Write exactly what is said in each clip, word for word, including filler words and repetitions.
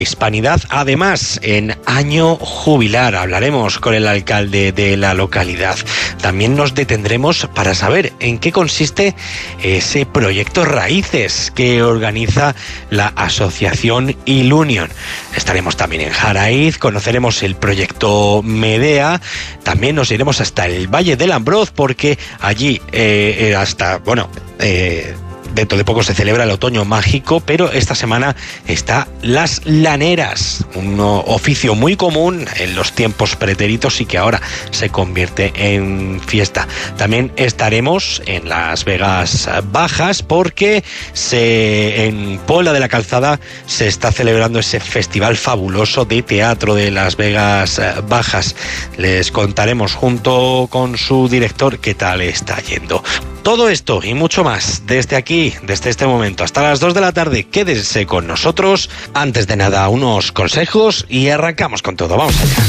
Hispanidad, además, en año jubilar. Hablaremos con el alcalde de la localidad. También nos detendremos para saber en qué consiste ese proyecto Raíces que organiza la asociación Ilunion. Estaremos también en Jaraiz, conoceremos el proyecto Medea. También nos iremos hasta el Valle del Ambroz, porque allí eh, hasta, bueno... Eh, Dentro de poco se celebra el otoño mágico, pero esta semana está las laneras, un oficio muy común en los tiempos pretéritos y que ahora se convierte en fiesta. También estaremos en Las Vegas Bajas porque se, en Puebla de la Calzada se está celebrando ese festival fabuloso de teatro de Las Vegas Bajas. Les contaremos junto con su director qué tal está yendo. Todo esto y mucho más desde aquí, desde este momento hasta las dos de la tarde. Quédense con nosotros. Antes de nada, unos consejos y arrancamos con todo. Vamos allá.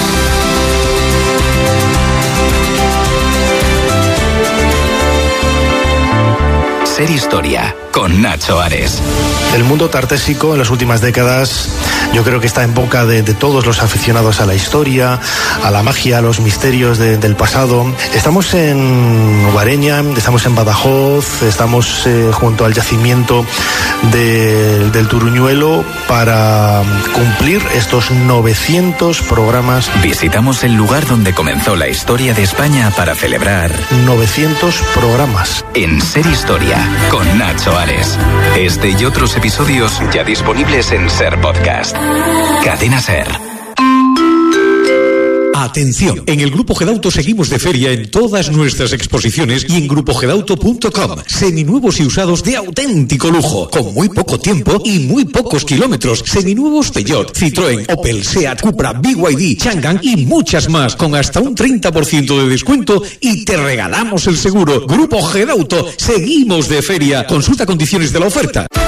Ser Historia con Nacho Ares. El mundo tartésico en las últimas décadas yo creo que está en boca de, de todos los aficionados a la historia, a la magia, a los misterios de, del pasado. Estamos en Guareña, estamos en Badajoz, estamos eh, junto al yacimiento de, del Turuñuelo para cumplir estos novecientos programas. Visitamos el lugar donde comenzó la historia de España para celebrar novecientos programas. En Ser Historia con Nacho Ares. Este y otros episodios ya disponibles en Ser Podcast. Cadena Ser. Atención, en el Grupo Gedauto seguimos de feria en todas nuestras exposiciones y en grupo gedauto punto com. Seminuevos y usados de auténtico lujo, con muy poco tiempo y muy pocos kilómetros. Seminuevos Peugeot, Citroën, Opel, Seat, Cupra, B Y D, Changan y muchas más, con hasta un treinta por ciento de descuento y te regalamos el seguro. Grupo Gedauto, seguimos de feria. Consulta condiciones de la oferta.